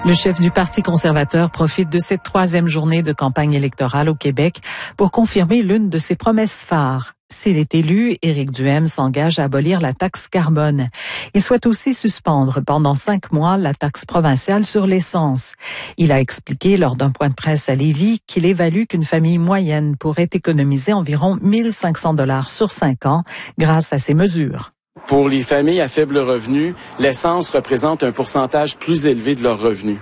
Le chef du Parti conservateur profite de cette troisième journée de campagne électorale au Québec pour confirmer l'une de ses promesses phares. S'il est élu, Éric Duhaime s'engage à abolir la taxe carbone. Il souhaite aussi suspendre pendant 5 mois la taxe provinciale sur l'essence. Il a expliqué lors d'un point de presse à Lévis qu'il évalue qu'une famille moyenne pourrait économiser environ 1 500 $ sur 5 ans grâce à ces mesures. Pour les familles à faible revenu, l'essence représente un pourcentage plus élevé de leurs revenus.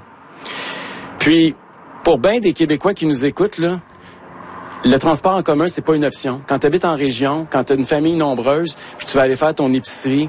Puis, pour bien des Québécois qui nous écoutent, là, le transport en commun, c'est pas une option. Quand tu habites en région, quand tu as une famille nombreuse, puis tu vas aller faire ton épicerie,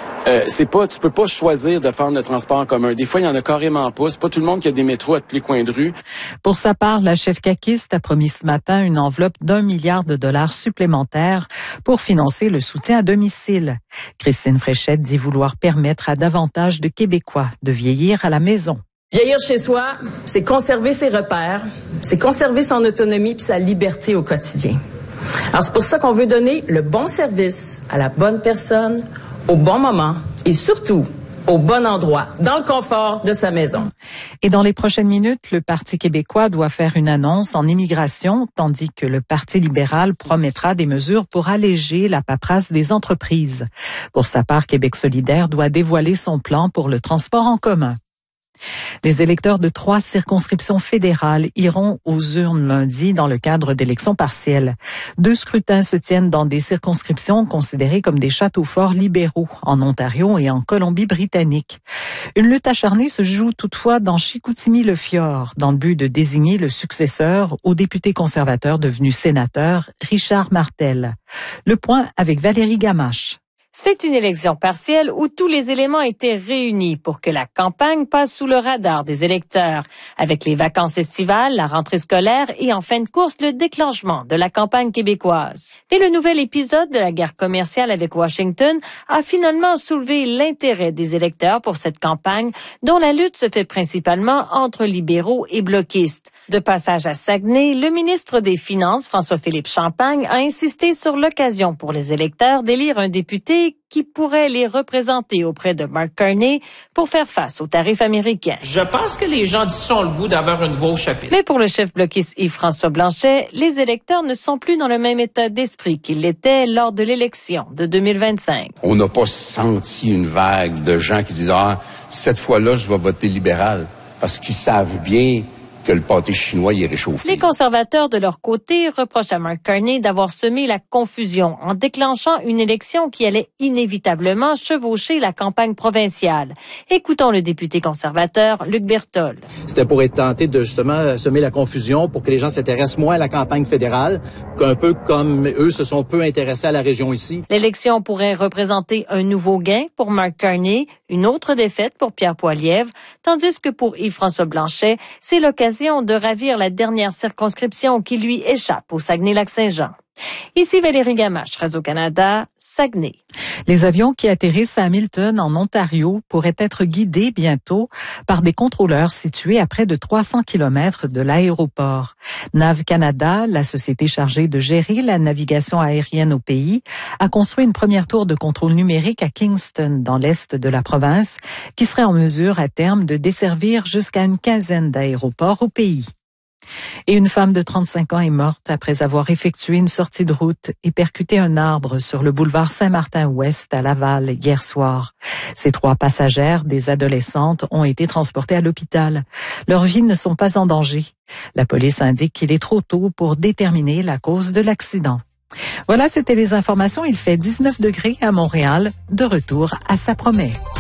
tu peux pas choisir de faire le transport en commun. Des fois, il y en a carrément pas. C'est pas tout le monde qui a des métros à tous les coins de rue. Pour sa part, la chef caquiste a promis ce matin une enveloppe d'1 milliard de dollars supplémentaires pour financer le soutien à domicile. Christine Fréchette dit vouloir permettre à davantage de Québécois de vieillir à la maison. Vieillir chez soi, c'est conserver ses repères, c'est conserver son autonomie puis sa liberté au quotidien. Alors, c'est pour ça qu'on veut donner le bon service à la bonne personne, au bon moment et surtout au bon endroit, dans le confort de sa maison. Et dans les prochaines minutes, le Parti québécois doit faire une annonce en immigration, tandis que le Parti libéral promettra des mesures pour alléger la paperasse des entreprises. Pour sa part, Québec solidaire doit dévoiler son plan pour le transport en commun. Les électeurs de 3 circonscriptions fédérales iront aux urnes lundi dans le cadre d'élections partielles. 2 scrutins se tiennent dans des circonscriptions considérées comme des châteaux forts libéraux en Ontario et en Colombie-Britannique. Une lutte acharnée se joue toutefois dans Chicoutimi-le-Fjord dans le but de désigner le successeur au député conservateur devenu sénateur Richard Martel. Le point avec Valérie Gamache. C'est une élection partielle où tous les éléments étaient réunis pour que la campagne passe sous le radar des électeurs, avec les vacances estivales, la rentrée scolaire et en fin de course le déclenchement de la campagne québécoise. Et le nouvel épisode de la guerre commerciale avec Washington a finalement soulevé l'intérêt des électeurs pour cette campagne dont la lutte se fait principalement entre libéraux et bloquistes. De passage à Saguenay, le ministre des Finances, François-Philippe Champagne, a insisté sur l'occasion pour les électeurs d'élire un député qui pourrait les représenter auprès de Mark Carney pour faire face aux tarifs américains. Je pense que les gens d'ici ont le goût d'avoir un nouveau chapitre. Mais pour le chef bloquiste Yves-François Blanchet, les électeurs ne sont plus dans le même état d'esprit qu'ils l'étaient lors de l'élection de 2025. On n'a pas senti une vague de gens qui disent « Ah, cette fois-là, je vais voter libéral » parce qu'ils savent bien que le pâté chinois y est réchauffé. Les conservateurs, de leur côté, reprochent à Mark Carney d'avoir semé la confusion en déclenchant une élection qui allait inévitablement chevaucher la campagne provinciale. Écoutons le député conservateur Luc Berthold. C'était pour être tenté de justement semer la confusion pour que les gens s'intéressent moins à la campagne fédérale, qu'un peu comme eux se sont peu intéressés à la région ici. L'élection pourrait représenter un nouveau gain pour Mark Carney, une autre défaite pour Pierre Poilievre, tandis que pour Yves-François Blanchet, c'est l'occasion de ravir la dernière circonscription qui lui échappe au Saguenay-Lac-Saint-Jean. Ici Valérie Gamache, Radio-Canada, Saguenay. Les avions qui atterrissent à Hamilton, en Ontario, pourraient être guidés bientôt par des contrôleurs situés à près de 300 km de l'aéroport. NAV Canada, la société chargée de gérer la navigation aérienne au pays, a construit une première tour de contrôle numérique à Kingston, dans l'est de la province, qui serait en mesure à terme de desservir jusqu'à une quinzaine d'aéroports au pays. Et une femme de 35 ans est morte après avoir effectué une sortie de route et percuté un arbre sur le boulevard Saint-Martin-Ouest à Laval hier soir. Ces 3 passagères, des adolescentes, ont été transportées à l'hôpital. Leurs vies ne sont pas en danger. La police indique qu'il est trop tôt pour déterminer la cause de l'accident. Voilà, c'était les informations. Il fait 19 degrés à Montréal. De retour à Ça promet.